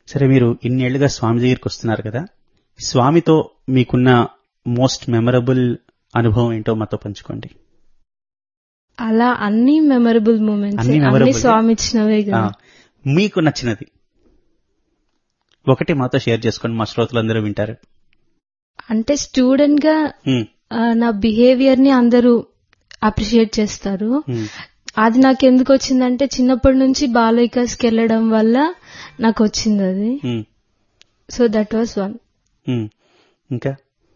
సరే, మీరు ఇన్నేళ్లుగా స్వామి దగ్గరికి వస్తున్నారు కదా, స్వామితో మీకున్న మోస్ట్ మెమరబుల్ అనుభవం ఏంటో మాతో పంచుకోండి. అలా అన్ని మెమరబుల్ మూమెంట్స్, అన్ని స్వామి ఇచ్చినవే కదా. మీకు నచ్చినది ఒకటి మాతో షేర్ చేసుకోండి, మా శ్రోతలందరూ వింటారు. అంటే స్టూడెంట్ గా నా బిహేవియర్ ని అందరూ అప్రిషియేట్ చేస్తారు. అది నాకు ఎందుకు వచ్చిందంటే చిన్నప్పటి నుంచి బాల వికాస్కి వెళ్ళడం వల్ల నాకు వచ్చింది అది. So that was one. ఇంకా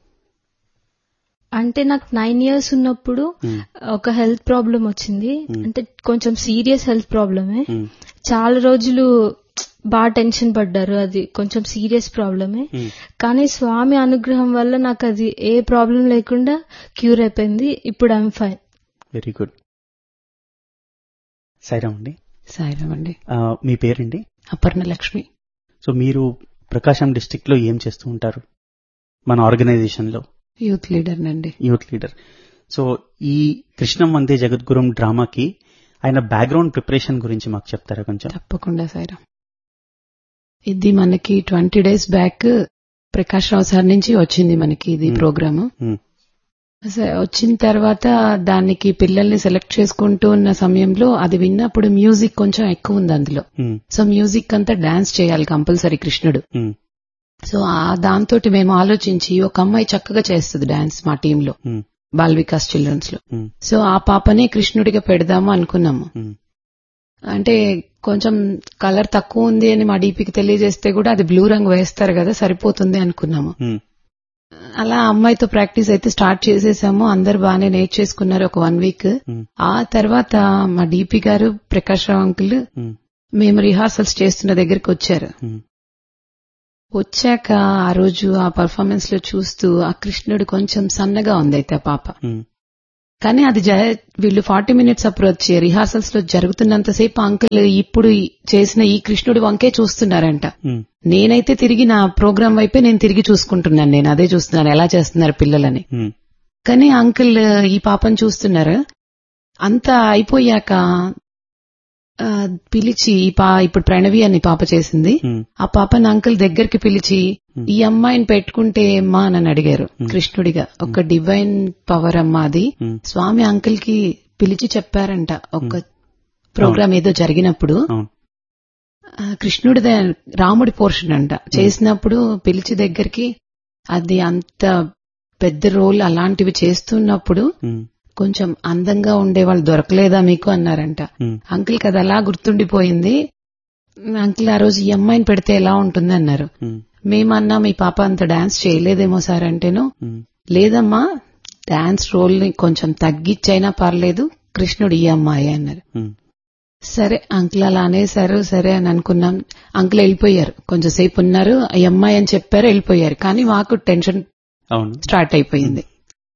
అంటే నాకు 9 years ఉన్నప్పుడు ఒక హెల్త్ ప్రాబ్లం వచ్చింది. అంటే కొంచెం సీరియస్ హెల్త్ ప్రాబ్లమే. చాలా రోజులు బాగా టెన్షన్ పడ్డారు, అది కొంచెం సీరియస్ ప్రాబ్లమే. కానీ స్వామి అనుగ్రహం వల్ల నాకు అది ఏ ప్రాబ్లం లేకుండా క్యూర్ అయిపోయింది. ఇప్పుడు I'm fine. Very good. Sairam అండి. సాయిరామ్ అండి. మీ పేరండి? అపర్ణ లక్ష్మి. సో మీరు ప్రకాశం డిస్ట్రిక్ట్ లో ఏం చేస్తూ ఉంటారు? మన ఆర్గనైజేషన్ లో యూత్ లీడర్ నండి. Youth leader. సో ఈ కృష్ణం వందే జగద్గురం డ్రామాకి ఆయన బ్యాక్గ్రౌండ్ ప్రిపరేషన్ గురించి మాకు చెప్తారా కొంచెం? తప్పకుండా సాయిరామ్. ఇది మనకి 20 days బ్యాక్ ప్రకాష్ రావు సార్ నుంచి వచ్చింది మనకి ఇది ప్రోగ్రామ్. వచ్చిన తర్వాత దానికి పిల్లల్ని సెలెక్ట్ చేసుకుంటూ ఉన్న సమయంలో అది విన్నప్పుడు మ్యూజిక్ కొంచెం ఎక్కువ ఉంది అందులో. సో మ్యూజిక్ అంతా డాన్స్ చేయాలి కంపల్సరీ కృష్ణుడు. సో దాంతో మేము ఆలోచించి ఒక అమ్మాయి చక్కగా చేస్తుంది డాన్స్ మా టీంలో, బాల్ వికాస్ చిల్డ్రన్స్ లో. సో ఆ పాపనే కృష్ణుడిగా పెడదాము అనుకున్నాము. అంటే కొంచెం కలర్ తక్కువ ఉంది అని మా డీపీకి తెలియజేస్తే కూడా అది బ్లూ రంగు వేస్తారు కదా, సరిపోతుంది అనుకున్నాము. అలా అమ్మాయితో ప్రాక్టీస్ అయితే స్టార్ట్ చేసేసాము. అందరు బాగానే నేర్చేసుకున్నారు ఒక 1 week. ఆ తర్వాత మా డీపీ గారు ప్రకాష్ రావు అంకుల్ మేము రిహార్సల్స్ చేస్తున్న దగ్గరికి వచ్చారు. వచ్చాక ఆ రోజు ఆ పర్ఫార్మెన్స్ లో చూస్తూ ఆ కృష్ణుడు కొంచెం సన్నగా ఉంది అయితే ఆ పాప. కానీ అది వీళ్ళు 40 minutes అప్రోచ్ రిహార్సల్స్ లో జరుగుతున్నంతసేపు అంకుల్ ఇప్పుడు చేసిన ఈ కృష్ణుడి వంకే చూస్తున్నారంట. నేనైతే తిరిగి నా ప్రోగ్రాం వైపే నేను తిరిగి చూసుకుంటున్నాను, నేను అదే చూస్తున్నాను ఎలా చేస్తున్నారు పిల్లలని. కానీ అంకుల్ ఈ పాపను చూస్తున్నారు. అంతా అయిపోయాక పిలిచి ఇప్పుడు ప్రణవి అని పాప చేసింది, ఆ పాపని అంకుల్ దగ్గరికి పిలిచి ఈ అమ్మాయిని పెట్టుకుంటే అమ్మా అని అడిగారు కృష్ణుడిగా. ఒక డివైన్ పవర్ అమ్మా అది. స్వామి అంకుల్ కి పిలిచి చెప్పారంట ఒక ప్రోగ్రామ్ ఏదో జరిగినప్పుడు. కృష్ణుడిదే రాముడి పోర్షన్ అంట చేసినప్పుడు పిలిచి దగ్గరికి, అది అంత పెద్ద రోల్ అలాంటివి చేస్తున్నప్పుడు కొంచెం అందంగా ఉండేవాళ్ళు దొరకలేదా మీకు అన్నారంట. అంకుల్ కి అది అలా గుర్తుండిపోయింది. అంకుల్ ఆ రోజు ఈ అమ్మాయిని పెడితే ఎలా ఉంటుంది అన్నారు. మేమన్నా మీ పాప అంత డాన్స్ చేయలేదేమో సార్ అంటేను, లేదమ్మా డాన్స్ రోల్ ని కొంచెం తగ్గిచ్చైనా పర్లేదు, కృష్ణుడు ఈ అమ్మాయి అన్నారు. సరే అంకుల్ అలా అనేసారు, సరే అని అనుకున్నాం. అంకుల్ వెళ్ళిపోయారు, కొంచెం సేపు ఉన్నారు, ఈ అమ్మాయి అని చెప్పారు వెళ్ళిపోయారు. కానీ మాకు టెన్షన్ స్టార్ట్ అయిపోయింది.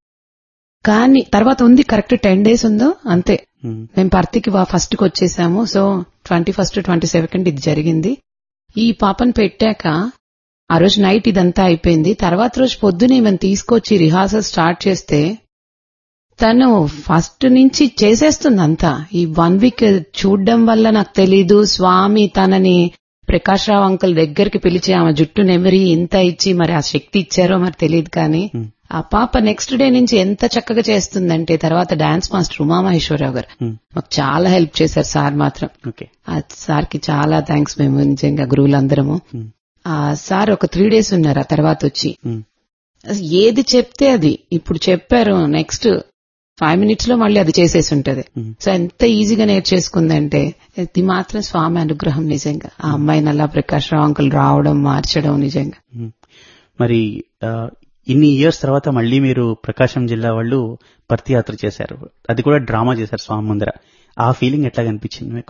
కానీ తర్వాత ఉంది కరెక్ట్ 10 days ఉందో అంతే. మేము పర్తికి ఫస్ట్ కి వచ్చేసాము. సో 21st 22nd ఇది జరిగింది. ఈ పాపను పెట్టాక ఆ రోజు నైట్ ఇదంతా అయిపోయింది. తర్వాత రోజు పొద్దునే మేము తీసుకొచ్చి రిహార్సల్ స్టార్ట్ చేస్తే తను ఫస్ట్ నుంచి చేసేస్తుంది అంతా. ఈ 1 week చూడడం వల్ల నాకు తెలీదు, స్వామి తనని ప్రకాష్ రావు అంకుల్ దగ్గరికి పిలిచి ఆమె జుట్టు నెమరి ఇంత ఇచ్చి మరి ఆ శక్తి ఇచ్చారో మరి తెలియదు. కానీ ఆ పాప నెక్స్ట్ డే నుంచి ఎంత చక్కగా చేస్తుందంటే, తర్వాత డాన్స్ మాస్టర్ ఉమామహేశ్వరరావు గారు మాకు చాలా హెల్ప్ చేశారు. సార్ మాత్రం ఆ సార్ కి చాలా థ్యాంక్స్. మేము నిజంగా గురువులందరము. ఆ సార్ ఒక 3 days ఉన్నారు. ఆ తర్వాత వచ్చి ఏది చెప్తే అది ఇప్పుడు చెప్పారు, నెక్స్ట్ 5 minutes లో మళ్ళీ అది చేసేసి ఉంటది. సో ఎంత ఈజీగా నేర్చేసుకుందంటే ఇది మాత్రం స్వామి అనుగ్రహం నిజంగా. ఆ అమ్మాయిని అలా ప్రకాష్ రావు అంకుల్ రావడం మార్చడం నిజంగా. మరి ఇన్ని ఇయర్స్ తర్వాత మళ్లీ మీరు ప్రకాశం జిల్లా వాళ్ళు పర్తి యాత్ర చేశారు, అది కూడా డ్రామా చేశారు స్వామి ముందర. ఆ ఫీలింగ్ ఎట్లా కనిపించింది మీకు?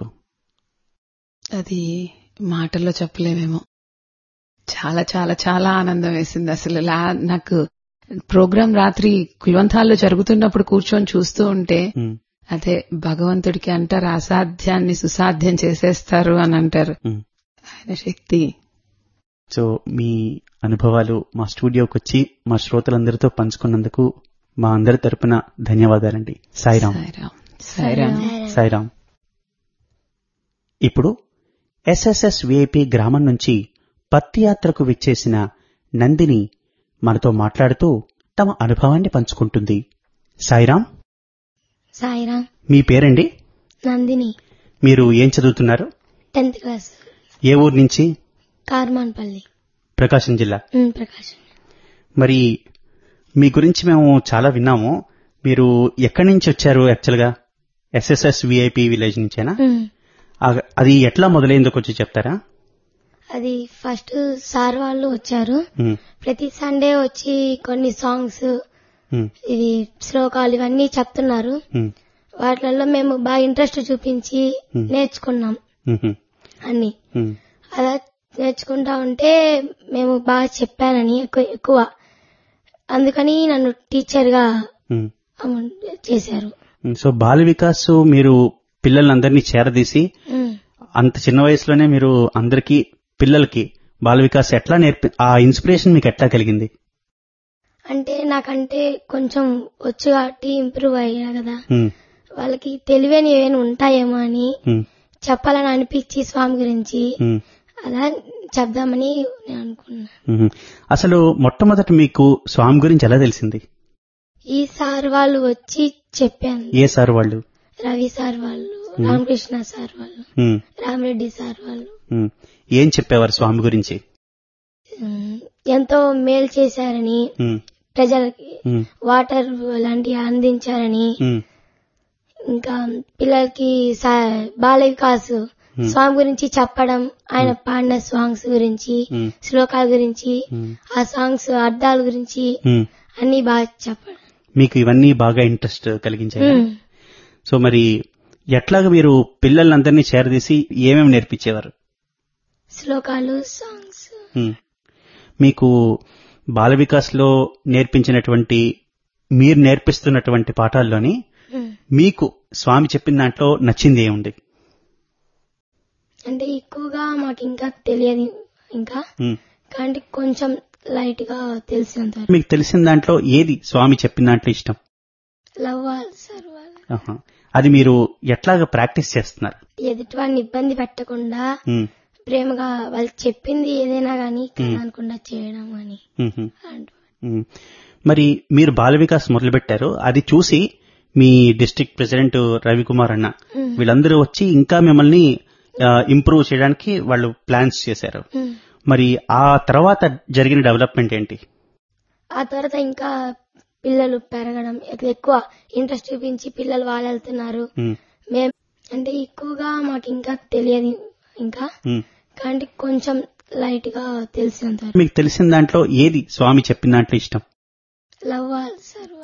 అది మాటల్లో చెప్పలేమేమో. చాలా చాలా చాలా ఆనందం వేసింది అసలు. నాకు ప్రోగ్రాం రాత్రి కుల్వంతాల్లో జరుగుతున్నప్పుడు కూర్చొని చూస్తూ ఉంటే అదే భగవంతుడికి అంటారు అసాధ్యాన్ని సుసాధ్యం చేసేస్తారు అని అంటారు, ఆయన శక్తి. సో మీ అనుభవాలు మా స్టూడియోకి వచ్చి మా శ్రోతలందరితో పంచుకున్నందుకు మా అందరి తరపున ధన్యవాదాలండి. సాయిరాం. సాయిరాం. సాయిరాం. ఇప్పుడు SSS VIP గ్రామం నుంచి పత్తి యాత్రకు విచ్చేసిన నందిని మనతో మాట్లాడుతూ తమ అనుభవాన్ని పంచుకుంటుంది. సాయిరాం. సాయిరాం. మీ పేరండి? నందిని. మీరు ఏం చదువుతున్నారు? 10th class. ఏ ఊరు నుంచి? కార్మాన్పల్లి, ప్రకాశం జిల్లా. ప్రకాశం. మరి మీ గురించి మేము చాలా విన్నాము. మీరు ఎక్కడి నుంచి వచ్చారు? యాక్చువల్గా SSS VIP విలేజ్ నుంచేనా? అది ఎట్లా మొదలైందో కొంచెం చెప్తారా? అది ఫస్ట్ సార్ వాళ్ళు వచ్చారు. ప్రతి సండే వచ్చి కొన్ని సాంగ్స్, ఇది శ్లోకాలు ఇవన్నీ చెప్తున్నారు. వాటిల్లో మేము బాగా ఇంట్రెస్ట్ చూపించి నేర్చుకున్నాం అన్ని. అలా నేర్చుకుంటా ఉంటే మేము బాగా చెప్పానని ఎక్కువ, అందుకని నన్ను టీచర్ గా చేశారు. సో బాల వికాస్ మీరు పిల్లలందరినీ చేరదీసి అంత చిన్న వయసులోనే మీరు అందరికీ పిల్లలకి బాల వికాస్ ఎట్లా ఆ ఇన్స్పిరేషన్ మీకు ఎట్లా కలిగింది? అంటే నాకంటే కొంచెం వచ్చు కాబట్టి ఇంప్రూవ్ అయ్యా కదా, వాళ్ళకి తెలివని ఏమైనా ఉంటాయేమో అని చెప్పాలని అనిపించి స్వామి గురించి అలా చెప్దామని నేను అనుకున్నా. అసలు మొట్టమొదట మీకు స్వామి గురించి ఎలా తెలిసింది? ఈ సార్ వాళ్ళు వచ్చి చెప్పాను. ఏ సార్ వాళ్ళు? రవి సార్ వాళ్ళు, రామకృష్ణ సార్ వాళ్ళు, రామరెడ్డి సార్ వాళ్ళు. ఏం చెప్పేవారు స్వామి గురించి? ఎంతో మేలు చేశారని, ప్రజలకి వాటర్ లాంటివి అందించారని, ఇంకా పిల్లలకి బాల వికాస్ స్వామి గురించి చెప్పడం, ఆయన పాడిన సాంగ్స్ గురించి, శ్లోకాల గురించి, ఆ సాంగ్స్ అర్థాల గురించి అన్ని బాగా చెప్పడం. మీకు ఇవన్నీ బాగా ఇంట్రెస్ట్ కలిగించాయి. సో మరి ఎట్లాగా మీరు పిల్లలందరినీ చేరదీసి ఏమేమి నేర్పించేవారు? శ్లోకాలు, సాంగ్స్. మీకు బాల వికాస్ లో నేర్పించినటువంటి, మీరు నేర్పిస్తున్నటువంటి పాఠాల్లోని మీకు స్వామి చెప్పిన దాంట్లో నచ్చింది ఏముంది? అంటే ఎక్కువగా మాకు ఇంకా తెలియదు, ఇంకా కానీ కొంచెం లైట్ గా తెలిసినంత. మీకు తెలిసిన దాంట్లో ఏది స్వామి చెప్పిన దాంట్లో ఇష్టం? Love all serve. అది మీరు ఎట్లాగా ప్రాక్టీస్ చేస్తున్నారు? ఎదుటివాడిని ఇబ్బంది పెట్టకుండా ప్రేమగా వాళ్ళు చెప్పింది ఏదైనా గానీ అనుకుండా చేయడం అని. మరి మీరు బాల వికాస్ మొదలు పెట్టారు, అది చూసి మీ డిస్ట్రిక్ట్ ప్రెసిడెంట్ రవికుమార్ అన్న వీళ్ళందరూ వచ్చి ఇంకా మిమ్మల్ని ఇంప్రూవ్ చేయడానికి వాళ్ళు ప్లాన్స్ చేశారు. మరి ఆ తర్వాత జరిగిన డెవలప్మెంట్ ఏంటి? ఆ తర్వాత ఇంకా పిల్లలు పెరగడం, ఎక్కువ ఇంట్రెస్ట్ చూపించి పిల్లలు వాళ్ళు వెళ్తున్నారు. మేము అంటే ఎక్కువగా మాకు ఇంకా తెలియదు, ఇంకా కానీ కొంచెం లైట్ గా తెలిసినంత. మీకు తెలిసిన దాంట్లో ఏది స్వామి చెప్పిన దాంట్లో ఇష్టం? Love all serve.